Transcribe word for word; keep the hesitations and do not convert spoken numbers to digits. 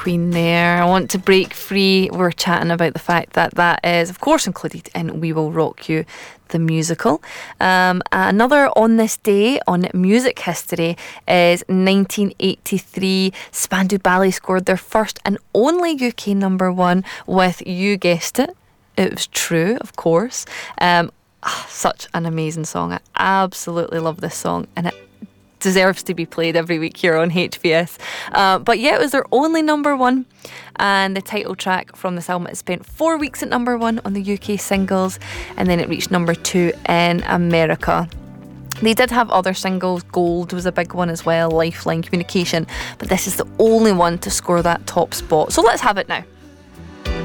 Queen there. I Want to Break Free. We're chatting about the fact that that is, of course, included in We Will Rock You, the musical. Um, another on this day on music history is nineteen eighty-three. Spandau Ballet scored their first and only U K number one with, you guessed it, It Was True, of course. Um, ah, such an amazing song. I absolutely love this song, and it deserves to be played every week here on H B S. Uh, but yeah, it was their only number one, and the title track from this album, it spent four weeks at number one on the U K singles, and then it reached number two in America. They did have other singles. Gold was a big one as well, Lifeline, Communication, but this is the only one to score that top spot. So let's have it now.